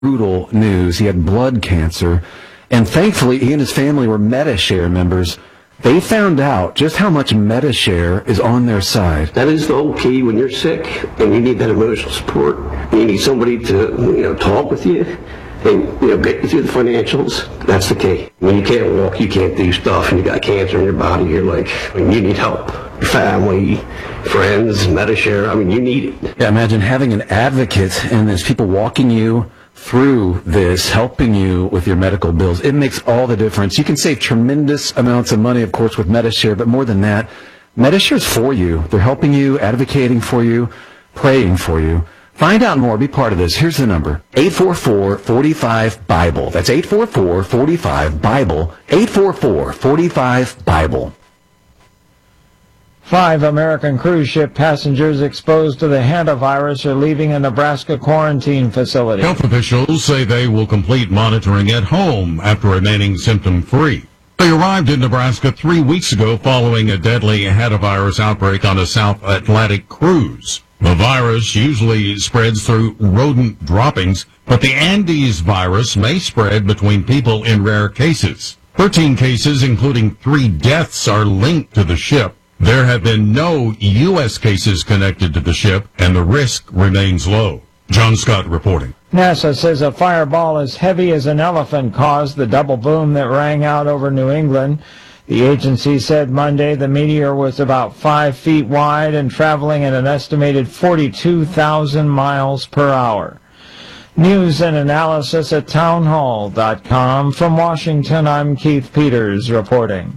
brutal news. He had blood cancer, and thankfully he and his family were Medi-Share members. They found out just how much Medi-Share is on their side. That is the whole key when you're sick and you need that emotional support. You need somebody to, talk with you and, get you through the financials. That's the key. When you can't walk, you can't do stuff, and you got cancer in your body, you're like, you need help. Your family, friends, Medi-Share, you need it. Yeah, imagine having an advocate and there's people walking you through this, helping you with your medical bills. It makes all the difference. You can save tremendous amounts of money, of course, with Medi-Share, but more than that, Medi-Share is for you. They're helping you, advocating for you, praying for you. Find out more. Be part of this. Here's the number. 844-45-BIBLE. That's 844-45-BIBLE. 844-45-BIBLE. 5 American cruise ship passengers exposed to the hantavirus are leaving a Nebraska quarantine facility. Health officials say they will complete monitoring at home after remaining symptom-free. They arrived in Nebraska 3 weeks ago following a deadly hantavirus outbreak on a South Atlantic cruise. The virus usually spreads through rodent droppings, but the Andes virus may spread between people in rare cases. 13 cases, including 3 deaths, are linked to the ship. There have been no U.S. cases connected to the ship, and the risk remains low. John Scott reporting. NASA says a fireball as heavy as an elephant caused the double boom that rang out over New England. The agency said Monday the meteor was about 5 feet wide and traveling at an estimated 42,000 miles per hour. News and analysis at townhall.com. From Washington, I'm Keith Peters reporting.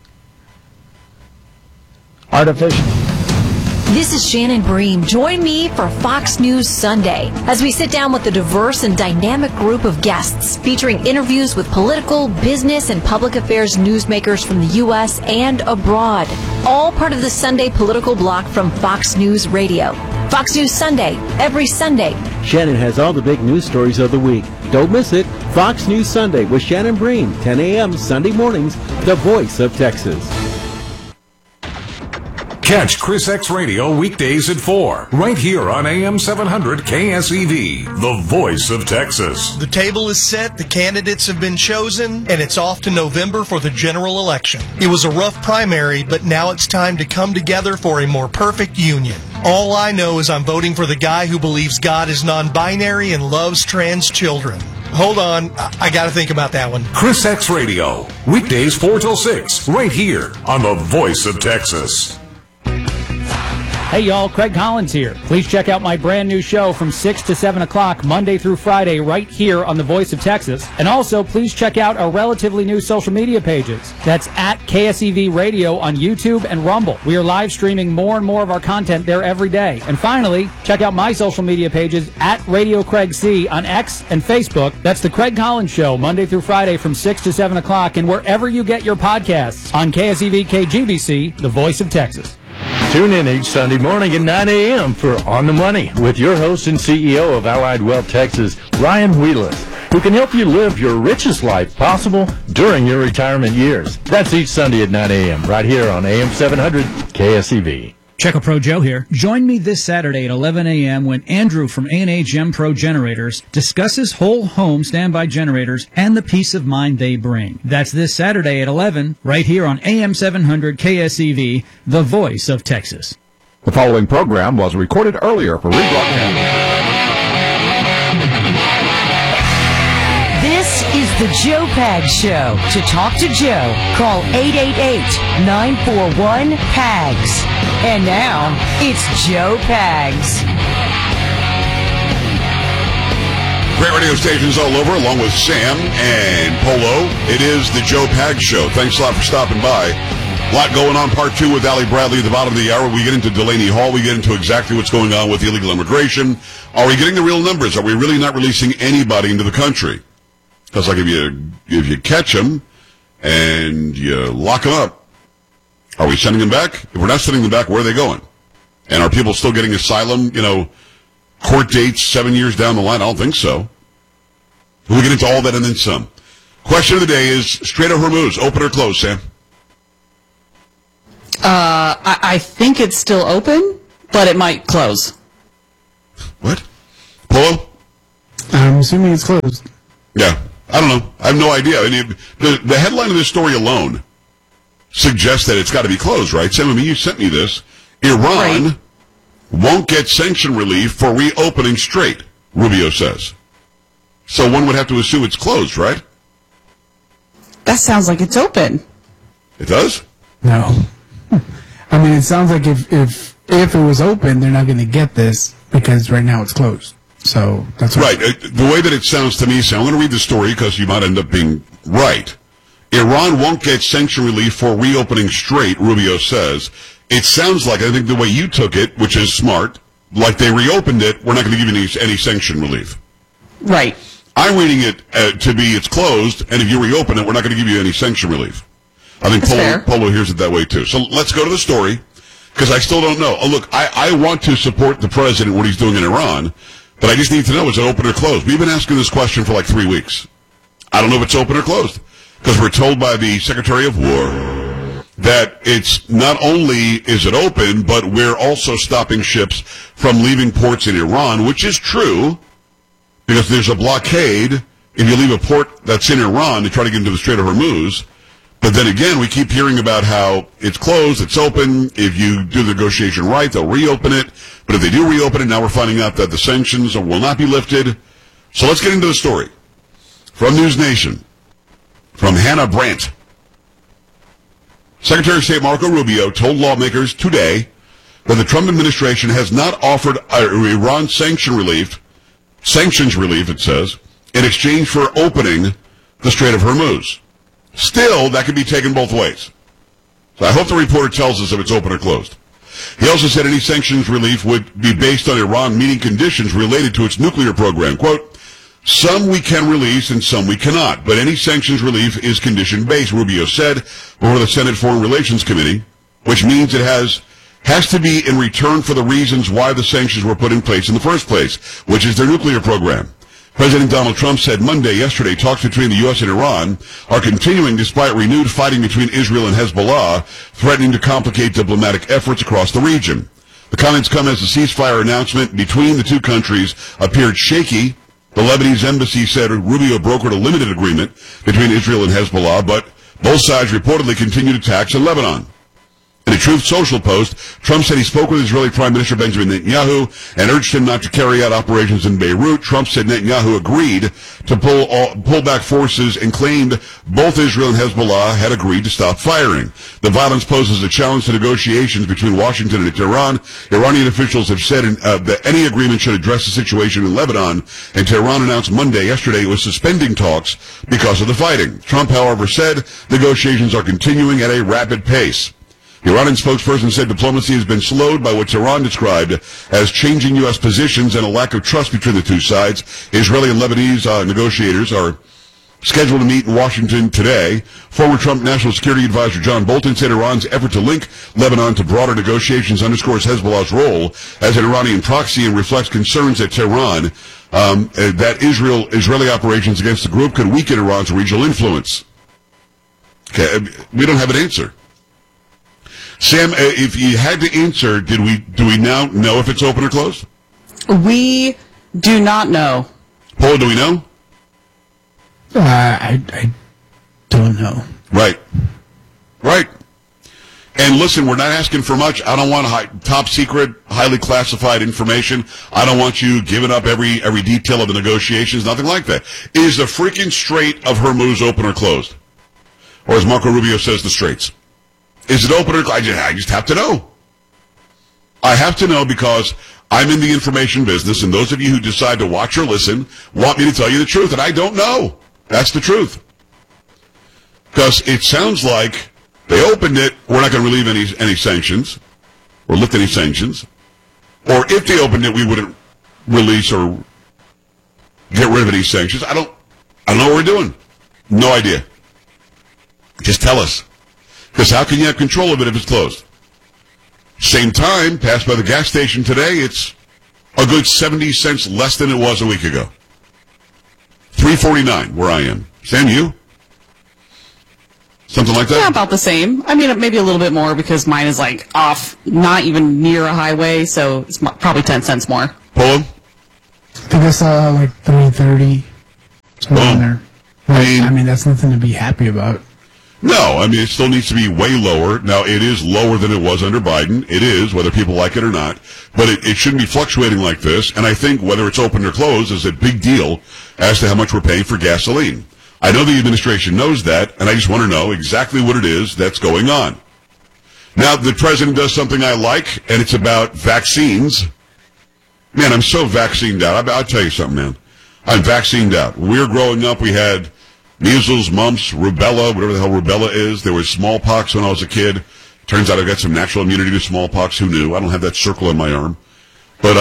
This is Shannon Bream. Join me for Fox News Sunday as we sit down with a diverse and dynamic group of guests featuring interviews with political, business, and public affairs newsmakers from the U.S. and abroad. All part of the Sunday political block from Fox News Radio. Fox News Sunday, every Sunday. Shannon has all the big news stories of the week. Don't miss it. Fox News Sunday with Shannon Bream, 10 a.m. Sunday mornings, the voice of Texas. Catch Chris X Radio weekdays at 4, right here on AM 700 KSEV, the voice of Texas. The table is set, the candidates have been chosen, and it's off to November for the general election. It was a rough primary, but now it's time to come together for a more perfect union. All I know is I'm voting for the guy who believes God is non-binary and loves trans children. Hold on, I gotta think about that one. Chris X Radio, weekdays 4 till 6, right here on the voice of Texas. Hey y'all, Craig Collins here. Please check out my brand new show from 6 to 7 o'clock Monday through Friday right here on the Voice of Texas. And also, please check out our relatively new social media pages. That's at KSEV Radio on YouTube and Rumble. We are live streaming more and more of our content there every day. And finally, check out my social media pages at Radio Craig C on X and Facebook. That's the Craig Collins Show Monday through Friday from 6 to 7 o'clock and wherever you get your podcasts on KSEV KGBC, the Voice of Texas. Tune in each Sunday morning at 9 a.m. for On the Money with your host and CEO of Allied Wealth Texas, Ryan Wheelis, who can help you live your richest life possible during your retirement years. That's each Sunday at 9 a.m. right here on AM 700 KSEV. Checo Pro Joe here. Join me this Saturday at 11 a.m. when Andrew from A&A Gem Pro Generators discusses whole home standby generators and the peace of mind they bring. That's this Saturday at 11, right here on AM 700 KSEV, the voice of Texas. The following program was recorded earlier for rebroadcast. This is the Joe Pags Show. To talk to Joe, call 888-941-PAGS. And now, it's Joe Pags. Great radio stations all over, along with Sam and Polo. It is the Joe Pags Show. Thanks a lot for stopping by. A lot going on. Part 2 with Allie Bradley at the bottom of the hour. We get into Delaney Hall. We get into exactly what's going on with illegal immigration. Are we getting the real numbers? Are we really not releasing anybody into the country? Because like if you catch them and you lock them up, are we sending them back? If we're not sending them back, where are they going? And are people still getting asylum, court dates 7 years down the line? I don't think so. We'll get into all that and then some. Question of the day is Strait of Hormuz, open or close, Sam? I think it's still open, but it might close. What? Polo? I'm assuming it's closed. Yeah. I don't know. I have no idea. I mean, the headline of this story alone suggests that it's got to be closed, right? Sam, I mean, you sent me this. Iran won't get sanction relief for reopening Strait, Rubio says. So one would have to assume it's closed, right? That sounds like it's open. It does? No. I mean, it sounds like if it was open, they're not going to get this because right now it's closed. So that's right. The way that it sounds to me, Sam, I'm going to read the story because you might end up being right. Iran won't get sanction relief for reopening Strait, Rubio says. It sounds like, I think the way you took it, which is smart, like they reopened it, we're not going to give you any sanction relief. Right. I'm reading it to be it's closed, and if you reopen it, we're not going to give you any sanction relief. I think Polo hears it that way too. So let's go to the story, because I still don't know. Oh, look, I want to support the president, what he's doing in Iran, but I just need to know, is it open or closed? We've been asking this question for like 3 weeks. I don't know if it's open or closed, because we're told by the Secretary of War that it's not only is it open, but we're also stopping ships from leaving ports in Iran, which is true, because there's a blockade if you leave a port that's in Iran to try to get into the Strait of Hormuz. But then again, we keep hearing about how it's closed, it's open. If you do the negotiation right, they'll reopen it. But if they do reopen it, now we're finding out that the sanctions will not be lifted. So let's get into the story. From News Nation, from Hannah Brandt. Secretary of State Marco Rubio told lawmakers today that the Trump administration has not offered Iran sanctions relief, it says, in exchange for opening the Strait of Hormuz. Still, that could be taken both ways. So I hope the reporter tells us if it's open or closed. He also said any sanctions relief would be based on Iran meeting conditions related to its nuclear program. Quote, some we can release and some we cannot, but any sanctions relief is condition-based, Rubio said before the Senate Foreign Relations Committee, which means it has to be in return for the reasons why the sanctions were put in place in the first place, which is their nuclear program. President Donald Trump said yesterday, talks between the U.S. and Iran are continuing despite renewed fighting between Israel and Hezbollah, threatening to complicate diplomatic efforts across the region. The comments come as the ceasefire announcement between the two countries appeared shaky. The Lebanese embassy said Rubio brokered a limited agreement between Israel and Hezbollah, but both sides reportedly continued attacks in Lebanon. In a Truth Social post, Trump said he spoke with Israeli Prime Minister Benjamin Netanyahu and urged him not to carry out operations in Beirut. Trump said Netanyahu agreed to pull back forces and claimed both Israel and Hezbollah had agreed to stop firing. The violence poses a challenge to negotiations between Washington and Tehran. Iranian officials have said that any agreement should address the situation in Lebanon, and Tehran announced yesterday it was suspending talks because of the fighting. Trump, however, said negotiations are continuing at a rapid pace. The Iranian spokesperson said diplomacy has been slowed by what Tehran described as changing U.S. positions and a lack of trust between the two sides. Israeli and Lebanese negotiators are scheduled to meet in Washington today. Former Trump National Security Advisor John Bolton said Iran's effort to link Lebanon to broader negotiations underscores Hezbollah's role as an Iranian proxy and reflects concerns that Tehran, that Israeli operations against the group could weaken Iran's regional influence. Okay, we don't have an answer. Sam, if you had to answer, do we now know if it's open or closed? We do not know. Paul, do we know? I don't know. Right. And listen, we're not asking for much. I don't want top secret, highly classified information. I don't want you giving up every detail of the negotiations, nothing like that. Is the freaking Strait of Hormuz open or closed? Or as Marco Rubio says, the straits? Is it open or closed? I just have to know. I have to know because I'm in the information business, and those of you who decide to watch or listen want me to tell you the truth, and I don't know. That's the truth. Because it sounds like they opened it, we're not going to relieve any sanctions, or lift any sanctions. Or if they opened it, we wouldn't release or get rid of any sanctions. I don't know what we're doing. No idea. Just tell us. Because how can you have control of it if it's closed? Same time, passed by the gas station today, it's a good 70 cents less than it was a week ago. $3.49 where I am. Sam, you? Something like that? Yeah, about the same. I mean, maybe a little bit more because mine is like off, not even near a highway, so it's probably 10 cents more. Polo? I think guess like 330. Somewhere in there. I mean, that's nothing to be happy about. No, I mean, it still needs to be way lower. Now, it is lower than it was under Biden. It is, whether people like it or not. But it shouldn't be fluctuating like this. And I think whether it's open or closed is a big deal as to how much we're paying for gasoline. I know the administration knows that, and I just want to know exactly what it is that's going on. Now, the president does something I like, and it's about vaccines. Man, I'm so vaccinated out. I'll tell you something, man. I'm vaccinated out. When we were growing up, we had measles, mumps, rubella, whatever the hell rubella is. There was smallpox when I was a kid. Turns out I've got some natural immunity to smallpox. Who knew? I don't have that circle on my arm. But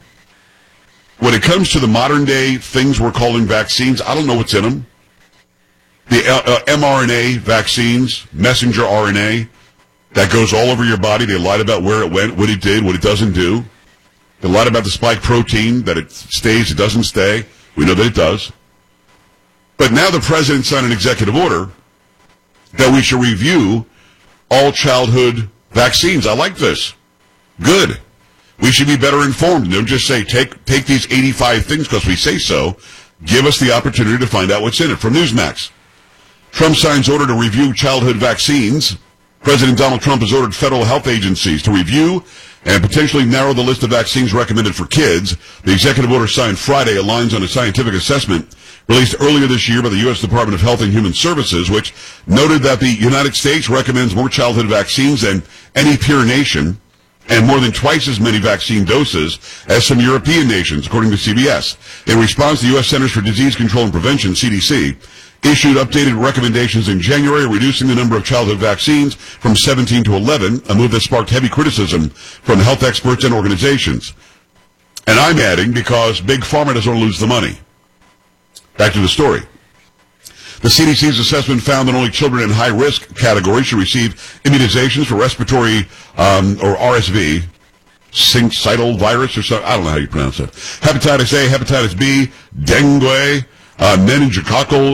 when it comes to the modern day things we're calling vaccines, I don't know what's in them. The mRNA vaccines, messenger RNA, that goes all over your body. They lied about where it went, what it did, what it doesn't do. They lied about the spike protein, that it stays, it doesn't stay. We know that it does. But now the president signed an executive order that we should review all childhood vaccines. I like this. Good. We should be better informed. Don't just say, take these 85 things because we say so. Give us the opportunity to find out what's in it. From Newsmax. Trump signs order to review childhood vaccines. President Donald Trump has ordered federal health agencies to review and potentially narrow the list of vaccines recommended for kids. The executive order signed Friday aligns on a scientific assessment released earlier this year by the U.S. Department of Health and Human Services, which noted that the United States recommends more childhood vaccines than any peer nation and more than twice as many vaccine doses as some European nations, according to CBS. In response, the U.S. Centers for Disease Control and Prevention, CDC, issued updated recommendations in January, reducing the number of childhood vaccines from 17 to 11, a move that sparked heavy criticism from health experts and organizations. And I'm adding because Big Pharma doesn't want to lose the money. Back to the story. The CDC's assessment found that only children in high-risk categories should receive immunizations for respiratory or RSV, syncytial virus or something. I don't know how you pronounce it. Hepatitis A, hepatitis B, dengue, meningococcal,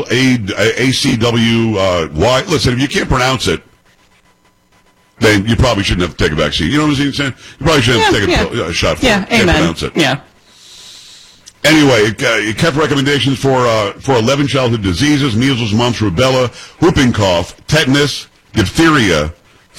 ACWY. Listen, if you can't pronounce it, then you probably shouldn't have to take a vaccine. You know what I'm saying? You probably shouldn't have to take a shot for it. Amen. Can't pronounce it. Yeah. Anyway, it kept recommendations for 11 childhood diseases: measles, mumps, rubella, whooping cough, tetanus, diphtheria.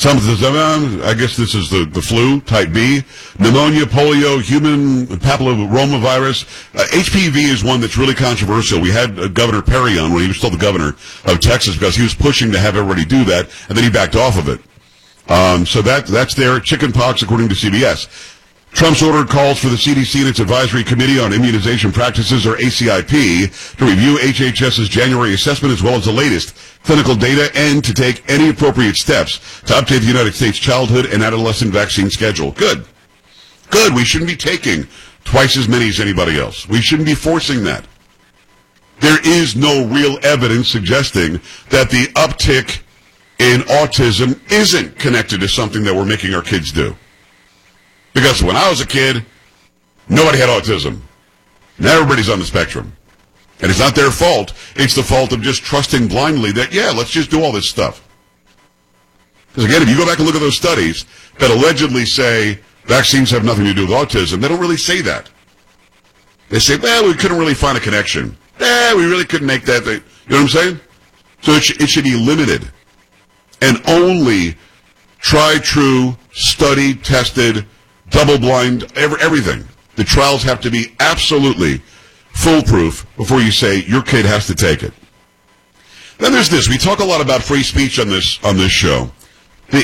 I guess this is the flu, type B, pneumonia, polio, human papillomavirus. HPV is one that's really controversial. We had Governor Perry on when he was still the governor of Texas because he was pushing to have everybody do that, and then he backed off of it. So that's there. Chickenpox, according to CBS. Trump's order calls for the CDC and its Advisory Committee on Immunization Practices, or ACIP, to review HHS's January assessment as well as the latest clinical data and to take any appropriate steps to update the United States childhood and adolescent vaccine schedule. Good. Good. We shouldn't be taking twice as many as anybody else. We shouldn't be forcing that. There is no real evidence suggesting that the uptick in autism isn't connected to something that we're making our kids do. Because when I was a kid, nobody had autism. Now everybody's on the spectrum. And it's not their fault. It's the fault of just trusting blindly that, let's just do all this stuff. Because again, if you go back and look at those studies that allegedly say vaccines have nothing to do with autism, they don't really say that. They say, we couldn't really find a connection. We really couldn't make that. You know what I'm saying? So it should be limited. And only tried, true, studied, tested, double-blind, everything. The trials have to be absolutely foolproof before you say your kid has to take it. Then there's this. We talk a lot about free speech on this show. The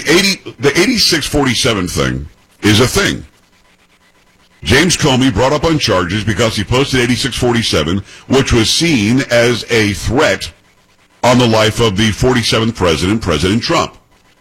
8647 thing is a thing. James Comey brought up on charges because he posted 8647, which was seen as a threat on the life of the 47th president, President Trump.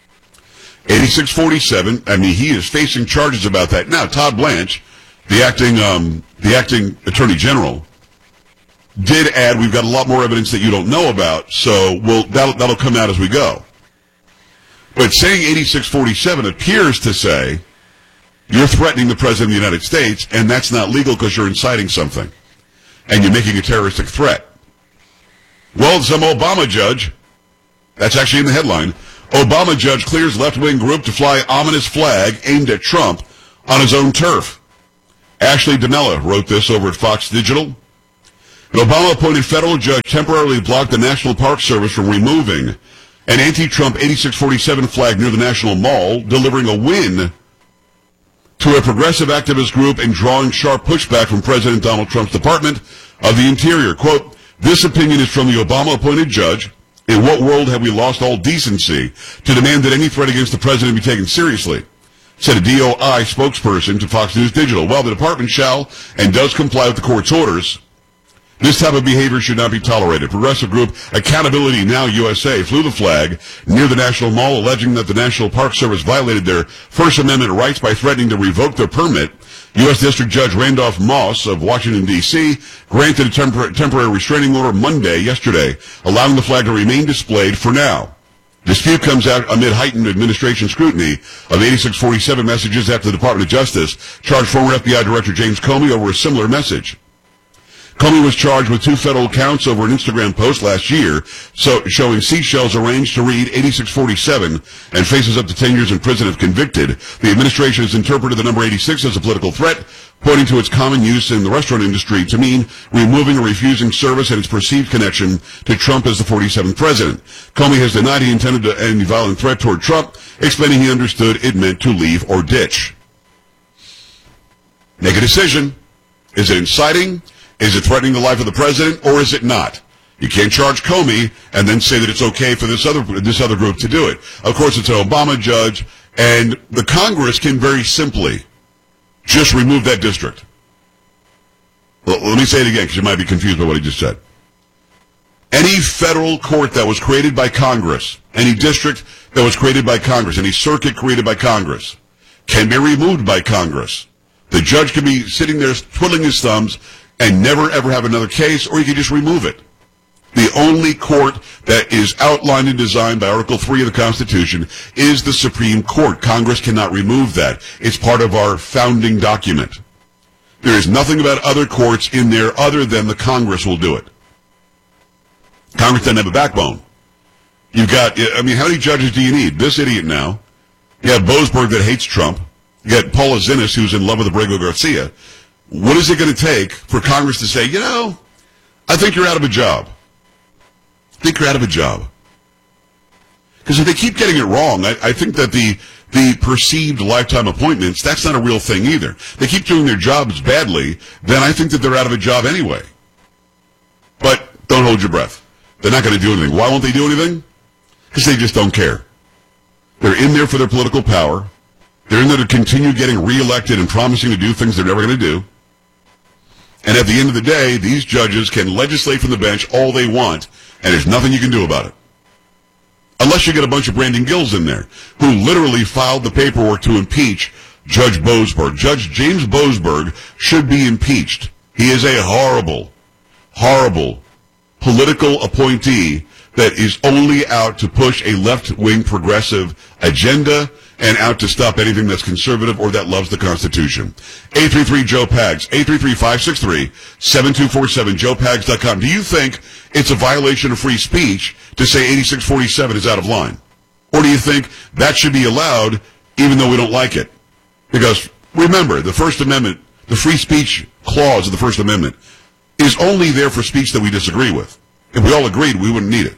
8647, he is facing charges about that. Now, Todd Blanche, the acting attorney general, did add, we've got a lot more evidence that you don't know about, so that'll come out as we go. But saying 8647 appears to say you're threatening the President of the United States, and that's not legal because you're inciting something, and you're making a terroristic threat. Well, some Obama judge, that's actually in the headline, Obama judge clears left-wing group to fly ominous flag aimed at Trump on his own turf. Ashley Danella wrote this over at Fox Digital. An Obama-appointed federal judge temporarily blocked the National Park Service from removing an anti-Trump 8647 flag near the National Mall, delivering a win to a progressive activist group and drawing sharp pushback from President Donald Trump's Department of the Interior. Quote, "This opinion is from the Obama-appointed judge. In what world have we lost all decency to demand that any threat against the president be taken seriously?" said a DOI spokesperson to Fox News Digital. Well, the department shall and does comply with the court's orders. This type of behavior should not be tolerated. Progressive group Accountability Now USA flew the flag near the National Mall, alleging that the National Park Service violated their First Amendment rights by threatening to revoke their permit. U.S. District Judge Randolph Moss of Washington, D.C. granted a temporary restraining order yesterday, allowing the flag to remain displayed for now. Dispute comes out amid heightened administration scrutiny of 8647 messages after the Department of Justice charged former FBI Director James Comey over a similar message. Comey was charged with 2 federal counts over an Instagram post last year, showing seashells arranged to read 8647 and faces up to 10 years in prison if convicted. The administration has interpreted the number 86 as a political threat, pointing to its common use in the restaurant industry to mean removing or refusing service and its perceived connection to Trump as the 47th president. Comey has denied he intended any violent threat toward Trump, explaining he understood it meant to leave or ditch. Make a decision. Is it inciting? Is it threatening the life of the president, or is it not? You can't charge Comey and then say that it's okay for this other group to do it. Of course, it's an Obama judge, and the Congress can very simply just remove that district. Well, let me say it again, because you might be confused by what he just said. Any federal court that was created by Congress, any district that was created by Congress, any circuit created by Congress, can be removed by Congress. The judge can be sitting there twiddling his thumbs and never ever have another case, or you can just remove it. The only court that is outlined and designed by Article 3 of the Constitution is the Supreme Court. Congress cannot remove that. It's part of our founding document. There is nothing about other courts in there other than the Congress will do it. Congress doesn't have a backbone. You've got, how many judges do you need? This idiot now. You have Boasberg that hates Trump. You got Paula Zinnes, who's in love with Abrego Garcia. What is it going to take for Congress to say, I think you're out of a job? I think you're out of a job. Because if they keep getting it wrong, I think that the perceived lifetime appointments, that's not a real thing either. They keep doing their jobs badly, then I think that they're out of a job anyway. But don't hold your breath. They're not going to do anything. Why won't they do anything? Because they just don't care. They're in there for their political power. They're in there to continue getting reelected and promising to do things they're never going to do. And at the end of the day, these judges can legislate from the bench all they want, and there's nothing you can do about it. Unless you get a bunch of Brandon Gills in there, who literally filed the paperwork to impeach Judge Boasberg. Judge James Boasberg should be impeached. He is a horrible, horrible political appointee that is only out to push a left-wing progressive agenda and out to stop anything that's conservative or that loves the Constitution. 833-JOE-PAGS, 833-563-7247, joepags.com. Do you think it's a violation of free speech to say 8647 is out of line? Or do you think that should be allowed even though we don't like it? Because remember, the First Amendment, the free speech clause of the First Amendment, is only there for speech that we disagree with. If we all agreed, we wouldn't need it.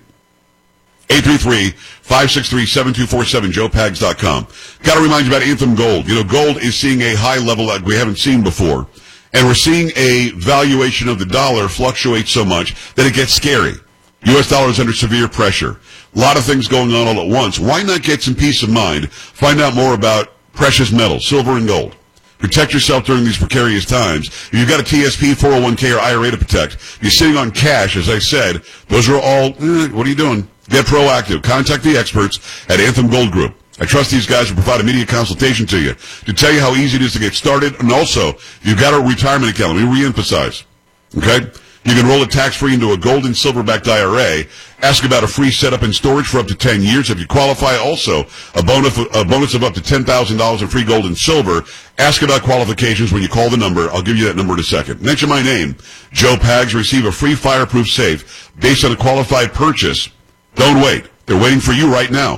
833-563-7247, joepags.com. Got to remind you about Anthem Gold. Gold is seeing a high level that we haven't seen before. And we're seeing a valuation of the dollar fluctuate so much that it gets scary. U.S. dollar is under severe pressure. A lot of things going on all at once. Why not get some peace of mind? Find out more about precious metals, silver and gold. Protect yourself during these precarious times. If you've got a TSP, 401k, or IRA to protect, you're sitting on cash, as I said, those are all, what are you doing? Get proactive. Contact the experts at Anthem Gold Group. I trust these guys will provide immediate consultation to you to tell you how easy it is to get started. And also, you've got a retirement account. Let me reemphasize. Okay? You can roll it tax-free into a gold and silver-backed IRA. Ask about a free setup and storage for up to 10 years. If you qualify, also a bonus of up to $10,000 in free gold and silver. Ask about qualifications when you call the number. I'll give you that number in a second. Mention my name, Joe Pags. Receive a free fireproof safe based on a qualified purchase. Don't wait. They're waiting for you right now.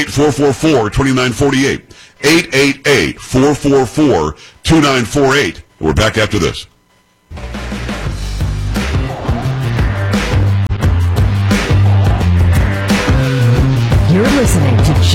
888-444-2948. 888-444-2948. We're back after this. You're listening to